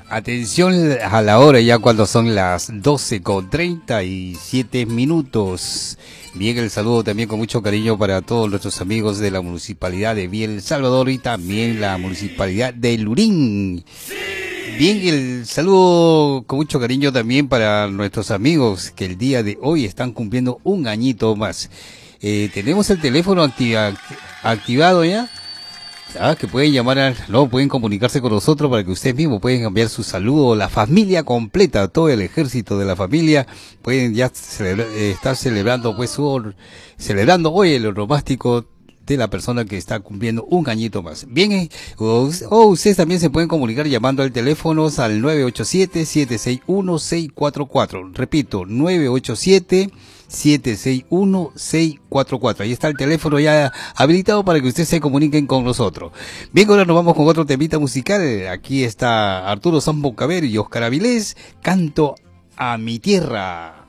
Atención a la hora ya cuando son las 12:37. Bien, el saludo también con mucho cariño para todos nuestros amigos de la Municipalidad de Villa El Salvador y también la Municipalidad de Lurín. Bien, el saludo con mucho cariño también para nuestros amigos que el día de hoy están cumpliendo un añito más. Tenemos el teléfono activado ya. Que pueden pueden comunicarse con nosotros para que ustedes mismos pueden enviar su saludo, la familia completa, todo el ejército de la familia, pueden ya estar celebrando celebrando hoy el onomástico de la persona que está cumpliendo un añito más. Bien, ustedes también se pueden comunicar llamando al teléfono al 987-761-644. Repito, 987-761-644. Ahí está el teléfono ya habilitado para que ustedes se comuniquen con nosotros. Bien, ahora nos vamos con otro temita musical. Aquí está Arturo Sambo Caber y Oscar Avilés, Canto a mi tierra.